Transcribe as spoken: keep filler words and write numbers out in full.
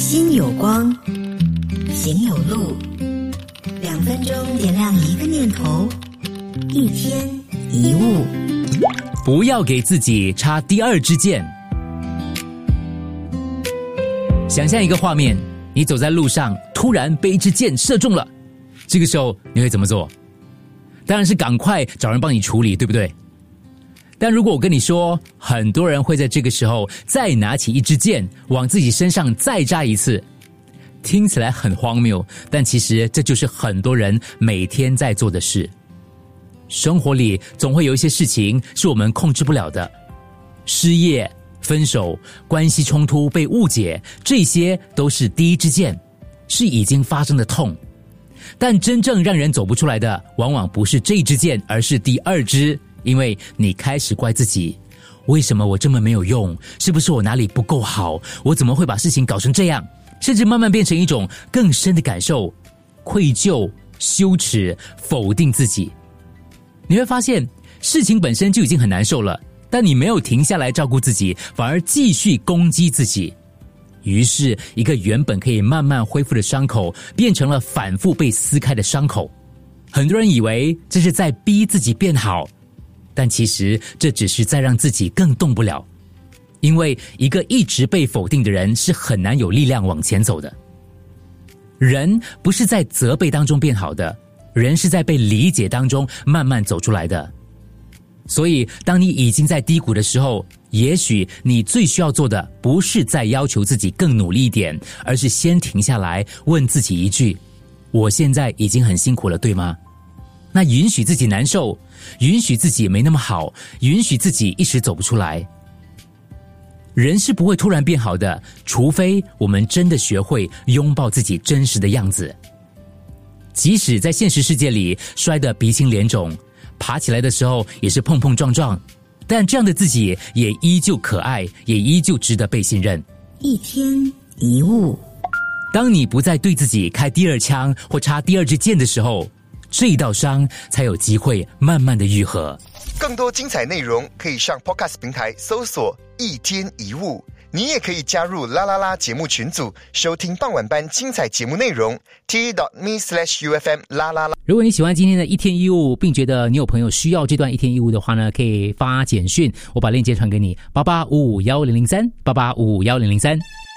心有光，行有路，两分钟点亮一个念头，一天一物。 不要给自己插第二支箭。想象一个画面，你走在路上，突然被一支箭射中了，这个时候你会怎么做？当然是赶快找人帮你处理，对不对？但如果我跟你说，很多人会在这个时候再拿起一支箭，往自己身上再扎一次，听起来很荒谬，但其实这就是很多人每天在做的事。生活里总会有一些事情是我们控制不了的，失业、分手、关系冲突、被误解，这些都是第一支箭，是已经发生的痛。但真正让人走不出来的，往往不是这一支箭，而是第二支。因为你开始怪自己，为什么我这么没有用？是不是我哪里不够好？我怎么会把事情搞成这样？甚至慢慢变成一种更深的感受，愧疚、羞耻、否定自己。你会发现，事情本身就已经很难受了，但你没有停下来照顾自己，反而继续攻击自己。于是，一个原本可以慢慢恢复的伤口，变成了反复被撕开的伤口。很多人以为这是在逼自己变好，但其实这只是在让自己更动不了。因为一个一直被否定的人是很难有力量往前走的。人不是在责备当中变好的，人是在被理解当中慢慢走出来的。所以当你已经在低谷的时候，也许你最需要做的不是再要求自己更努力一点，而是先停下来问自己一句，我现在已经很辛苦了，对吗？那允许自己难受，允许自己没那么好，允许自己一时走不出来。人是不会突然变好的，除非我们真的学会拥抱自己真实的样子。即使在现实世界里摔得鼻青脸肿，爬起来的时候也是碰碰撞撞，但这样的自己也依旧可爱，也依旧值得被信任。 一天一物。 当你不再对自己开第二枪或插第二支箭的时候，这道伤才有机会慢慢的愈合。 更多精彩内容可以上 Podcast 平台搜索一天一物，你也可以加入啦啦啦节目群组，收听傍晚班精彩节目内容 t.me slash ufm 啦啦啦。 如果你喜欢今天的一天一物，并觉得你有朋友需要这段一天一物的话呢，可以发简讯，我把链接传给你，八八五五一零零三，八八五五一零零三。